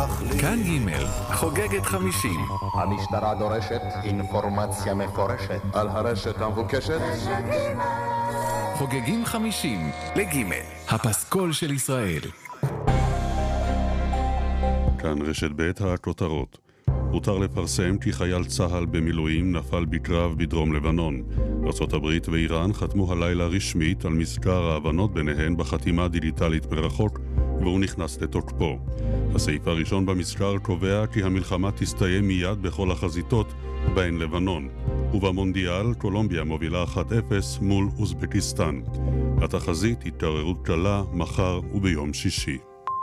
להחליט. כאן ג' חוגגת 50. המשטרה דורשת אינפורמציה מפורשת על הרשת המבוקשת. חוגגים 50 לג' הפסקול של ישראל. כאן רשת ב' הכותרות. הותר לפרסם כי חייל צהל במילואים נפל בקרב בדרום לבנון. ארצות הברית ואיראן חתמו הלילה רשמית על מזכר ההבנות ביניהן בחתימה דיגיטלית מרחוק, והוא נכנס לתוקפו. הסעיף הראשון במזכר קובע כי המלחמה תסתיים מיד בכל החזיתות בהן לבנון. ובמונדיאל קולומביה מובילה 1-0 מול אוזבקיסטן. התחזית התערערות קלה מחר וביום שישי.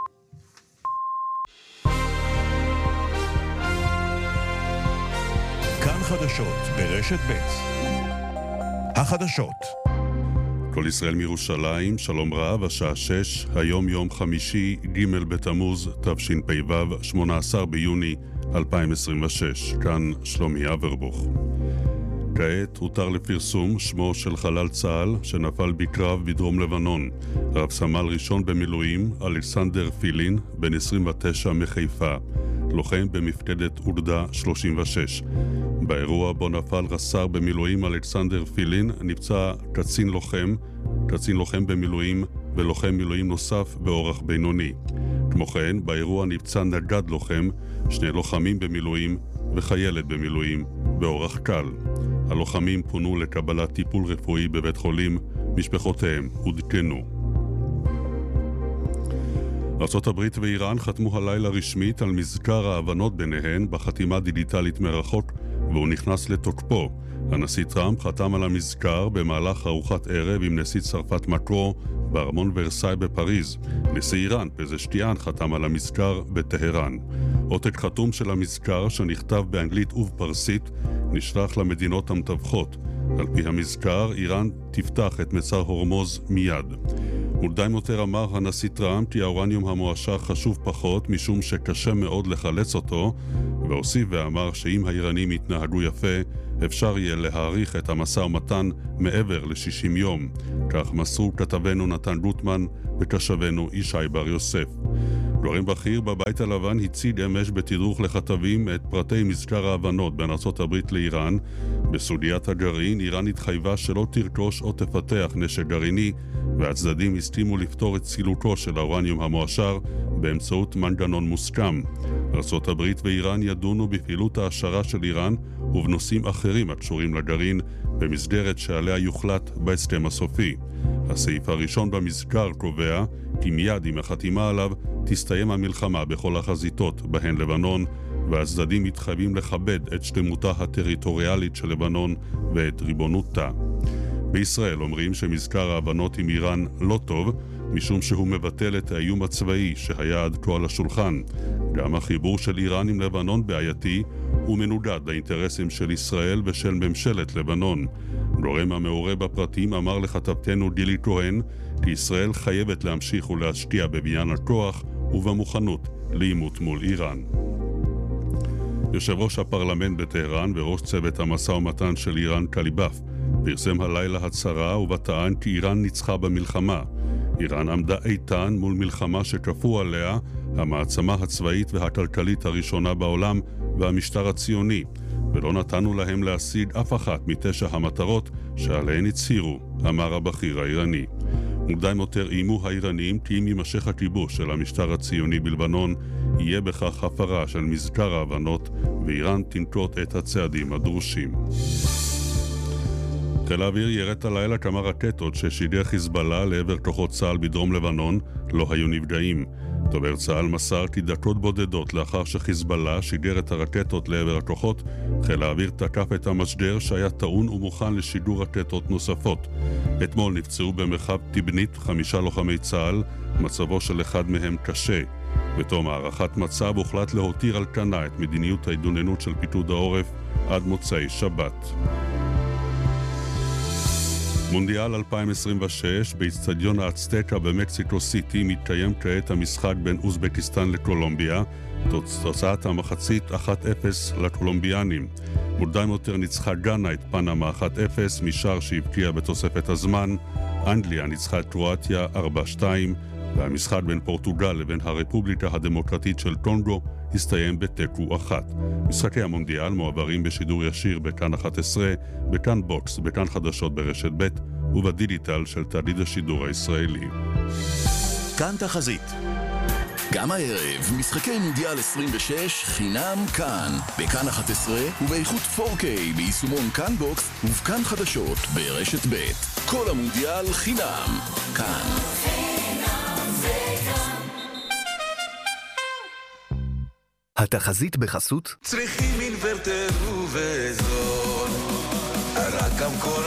כאן חדשות ברשת ב'. החדשות. כל ישראל מירושלים, שלום רב, השעה 6, היום יום חמישי, ג' בתמוז, תשפ"ו, 18 ביוני 2026. כאן שלומי אברבוך. כעת הותר לפרסום שמו של חלל צה"ל שנפל בקרב בדרום לבנון. רב סמל ראשון במילואים, אלכסנדר פילין, בן 29 מחיפה. לוחם במפקדת אוגדה 36. באירוע בו נפל רס"ר במילואים אלכסנדר פילין, נפצע קצין לוחם במילואים ולוחם מילואים נוסף באורח בינוני. כמו כן, באירוע נפצע נגד לוחם, 2 לוחמים במילואים וחיילת במילואים באורח קל. הלוחמים פונו לקבלת טיפול רפואי בבית חולים, משפחותיהם עודכנו. ארצות הברית ואיראן חתמו הלילה רשמית על מזכר ההבנות ביניהן בחתימה דיגיטלית מרחוק, והוא נכנס לתוקפו. הנשיא טראמפ חתם על המזכר במהלך ארוחת ערב עם נשיא צרפת מקרו בארמון ורסאי בפריז. נשיא איראן פזשטיאן חתם על המזכר בטהרן. עותק חתום של המזכר שנכתב באנגלית ובפרסית נשלח למדינות המתווכות. על פי המזכר, איראן תפתח את מצר הורמוז מיד. מוקדם יותר אמר הנשיא טראמפ כי האורניום המועשר חשוב פחות משום שקשה מאוד לחלץ אותו, והוסיף ואמר שאם האיראנים יתנהגו יפה, אפשר יהיה להאריך את המשא ומתן מעבר ל-60 יום. כך מסרו כתבנו נתן גוטמן וכתבנו ישי בר יוסף. גורם בכיר בבית הלבן הציג אמש בתדרוך לכתבים את פרטי מזכר ההבנות בין ארצות הברית לאיראן. בסוגיית הגרעין, איראן התחייבה שלא תרכוש או תפתח נשק גרעיני, והצדדים הסכימו לפתור את סילוקו של האורניום המועשר באמצעות מנגנון מוסכם. ארצות הברית ואיראן ידונו בפעילות ההעשרה של איראן ובנושאים אחרים הקשורים לגרעין במסגרת שעליה יוחלט בהסכם הסופי. הסעיף הראשון במזכר קובע כי מיד עם החתימה עליו תסתיים המלחמה בכל החזיתות בהן לבנון, והצדדים מתחייבים לכבד את שלמותה הטריטוריאלית של לבנון ואת ריבונותה. בישראל אומרים שמזכר ההבנות עם איראן לא טוב, משום שהוא מבטל את האיום הצבאי שהיה עד כה על השולחן. גם החיבור של איראן עם לבנון בעייתי ומנוגד לאינטרסים של ישראל ושל ממשלת לבנון. גורם המעורה בפרטים אמר לכתבתנו גילי כהן כי ישראל חייבת להמשיך ולהשקיע בבניין הכוח ובמוכנות לעימות מול איראן. יושב ראש הפרלמנט בטהרן וראש צוות המשא ומתן של איראן קליבאף פרסם הלילה הצהרה ובטען כי איראן ניצחה במלחמה. איראן עמדה איתן מול מלחמה שכפו עליה המעצמה הצבאית והכלכלית הראשונה בעולם והמשטר הציוני, ולא נתנו להם להשיג אף אחת מ9 המטרות שעליהן הצהירו, אמר הבכיר האיראני. מוקדם יותר איימו האיראנים כי אם יימשך הכיבוש של המשטר הציוני בלבנון, יהיה בכך הפרה של מזכר ההבנות, ואיראן תנקוט את הצעדים הדרושים. חיל האוויר ירט הלילה כמה רקטות ששיגר חיזבאללה לעבר כוחות צה"ל בדרום לבנון, לא היו נפגעים. דובר צה"ל מסר כי דקות בודדות לאחר שחיזבאללה שיגר את הרקטות לעבר הכוחות, חיל האוויר תקף את המשדר שהיה טעון ומוכן לשיגור רקטות נוספות. אתמול נפצעו במרחב טיבנית 5 לוחמי צה"ל, מצבו של אחד מהם קשה. בתום הערכת מצב הוחלט להותיר על כנה את מדיניות ההתגוננות של פיקוד העורף עד מוצאי שבת. מונדיאל 2026 באצטדיון האצטקה במקסיקו סיטי מתקיים כעת המשחק בין אוזבקיסטן לקולומביה. תוצאת המחצית 1-0 לקולומביאנים. מוקדם יותר ניצחה גאנה את פנמה 1-0 משער שהבקיע בתוספת הזמן. אנגליה ניצחה את קרואטיה 4-2 והמשחק בין פורטוגל לבין הרפובליקה הדמוקרטית של טונגו הסתיים בתיקו 1. משחקי המונדיאל מועברים בשידור ישיר בכאן 11, בכאן בוקס, בכאן חדשות ברשת ב' ובדיגיטל של תאגיד השידור הישראלי. כאן תחזית. גם הערב, משחקי מונדיאל 26 חינם כאן, בכאן 11 ובאיכות 4K ביישומון כאן בוקס ובכאן חדשות ברשת ב'. כל המונדיאל חינם כאן. התחזית בחסות צריכים אינוורטר ובזול, רק המקור.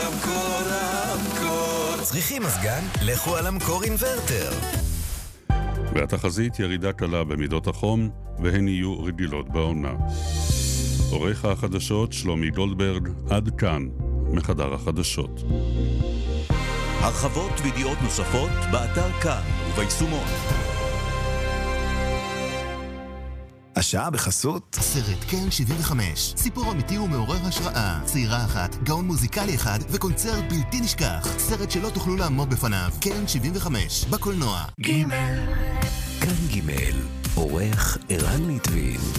צריכים מזגן? לכו על המקור אינוורטר. והתחזית ירידה קלה במידות החום, והן יהיו רגילות בעונה. עורך החדשות שלומי גולדברג, עד כאן מחדר החדשות. הרחבות וידיעות נוספות באתר כאן וביישומון. השעה בחסות סרט קן 75, סיפור אמיתי ומעורר השראה, צעירה אחת, גאון מוזיקלי אחד וקונצרט בלתי נשכח, סרט שלא תוכלו לעמוד בפניו. קן 75 בקולנוע. כאן ג' עורך ערן ליטבין.